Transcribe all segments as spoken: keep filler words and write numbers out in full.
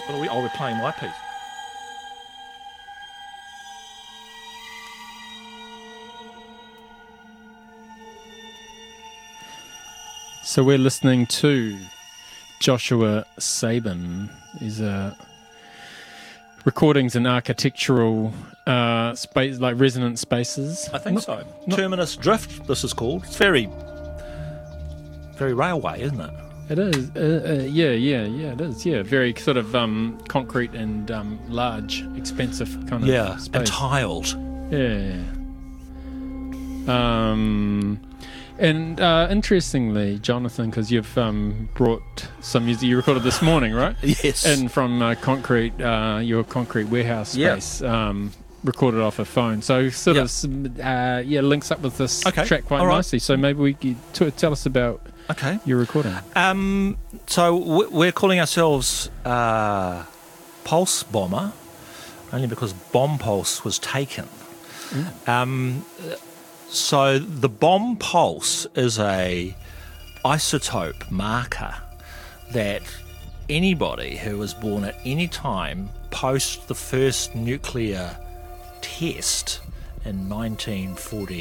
What are we? Oh, we're playing my piece. So we're listening to Joshua Sabin. He's a recordings and architectural uh, space, like resonant spaces. I think Not- so. not- Terminus Drift, this is called. It's very, very railway, isn't it? It is. Uh, uh, yeah, yeah, yeah. It is. Yeah, very sort of um, concrete and um, large, expensive kind of Yeah, space. and tiled. Yeah. Um, and uh, interestingly, Jonathan, because you've um, brought some music you recorded this morning, right? Yes. And from uh, concrete, uh, your concrete warehouse Yeah. space, um, recorded off a phone. So sort Yeah. of, some, uh, yeah, links up with this Okay, track quite all right. nicely. So maybe we could t- tell us about Okay. your recording. Um, so w- we're calling ourselves uh, Pulse Bomber, only because Bomb Pulse was taken. Um, so the Bomb Pulse is a isotope marker that anybody who was born at any time post the first nuclear test in nineteen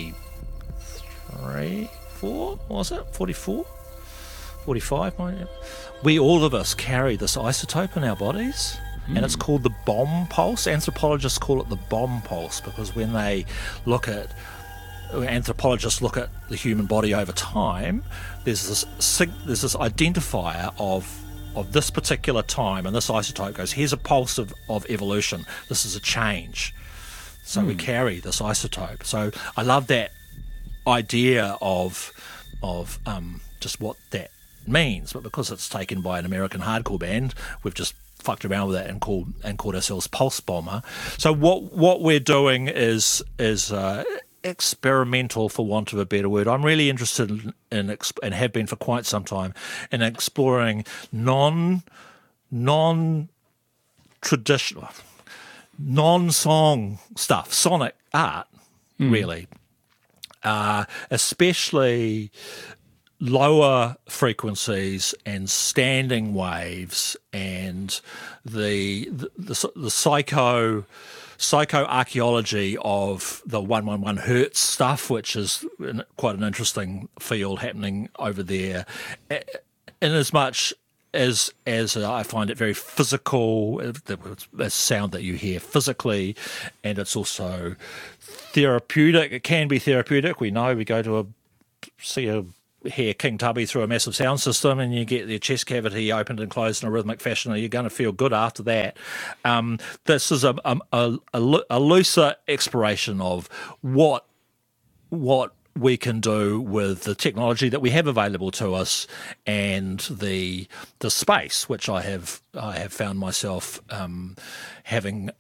forty-three, four was it? forty-four? forty-five, might- we all of us carry this isotope in our bodies, and it's called the bomb pulse. Anthropologists call it the bomb pulse because when they look at anthropologists look at the human body over time, there's this sig- there's this identifier of of this particular time, and this isotope goes, here's a pulse of, of evolution. This is a change. So we carry this isotope. So I love that idea of of um, just what that means, but because it's taken by an American hardcore band, we've just fucked around with it and called and called ourselves Pulse Bomber. So what what we're doing is is uh, experimental, for want of a better word. I'm really interested in, in exp- and have been for quite some time in exploring non non traditional non song stuff, sonic art, really, uh, especially lower frequencies and standing waves and the the, the, the psycho psychoarchaeology of the one one one hertz stuff, which is quite an interesting field happening over there, in as much as as uh, I find it very physical, the, the sound that you hear physically, and it's also therapeutic. It can be therapeutic. We know we go to a see a hear King Tubby through a massive sound system and you get their chest cavity opened and closed in a rhythmic fashion, and you're going to feel good after that. Um, this is a, a, a, a looser exploration of what what we can do with the technology that we have available to us and the the space, which I have I have found myself um, having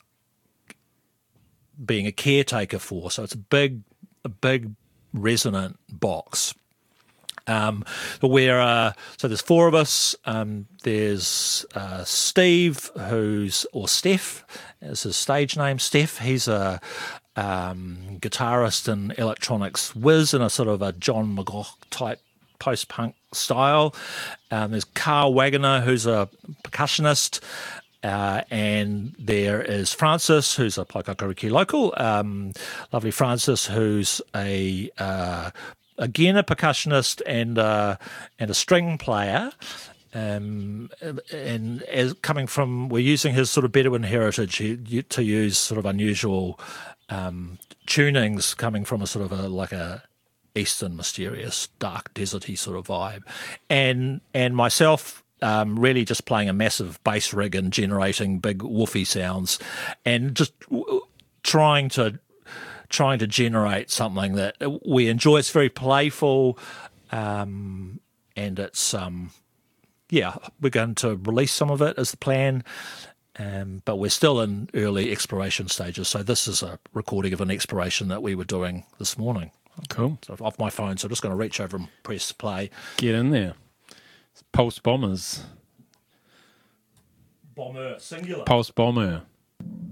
being a caretaker for. So it's a big a big resonant box. Um, we're uh, so there's four of us. Um, there's uh, Steve, who's or Steph, is his stage name. Steph. He's a um, guitarist and electronics whiz in a sort of a John McGough type post-punk style. Um, there's Carl Wagoner, who's a percussionist. Uh, and there is Francis, who's a Paikakariki local. Um, lovely Francis, who's a uh, again a percussionist and uh, and a string player. Um, and as coming from, we're using his sort of Bedouin heritage to use sort of unusual um, tunings coming from a sort of a like a Eastern mysterious dark deserty sort of vibe, and and myself. Um, really just playing a massive bass rig and generating big woofy sounds and just w- trying to trying to generate something that we enjoy. It's very playful, um, and it's um, yeah, we're going to release some of it as the plan, um, but we're still in early exploration stages. So this is a recording of an exploration that we were doing this morning. Cool. So off my phone, so I'm just going to reach over and press play. Get in there. Pulse Bombers. Bomber, singular. Pulse Bomber.